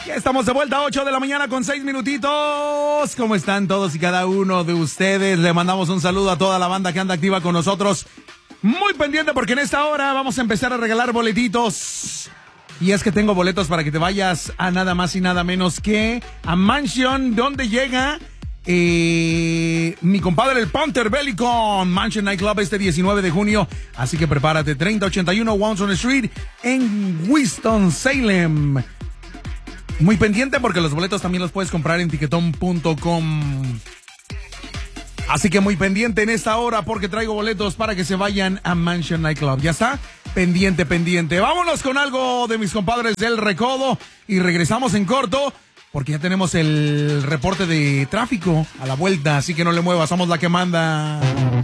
Ya estamos de vuelta a 8 de la mañana con 6 minutitos. ¿Cómo están todos y cada uno de ustedes? Le mandamos un saludo a toda la banda que anda activa con nosotros. Muy pendiente porque en esta hora vamos a empezar a regalar boletitos. Y es que tengo boletos para que te vayas a nada más y nada menos que a Mansion, donde llega mi compadre el Panther Belly con Mansion Nightclub este 19 de junio. Así que prepárate, 3081 Watson Street en Winston-Salem. Muy pendiente porque los boletos también los puedes comprar en tiquetón.com. Así que muy pendiente en esta hora porque traigo boletos para que se vayan a Mansion Nightclub. ¿Ya está? Pendiente. Vámonos con algo de mis compadres del Recodo y regresamos en corto porque ya tenemos el reporte de tráfico a la vuelta. Así que no le muevas, somos la que manda.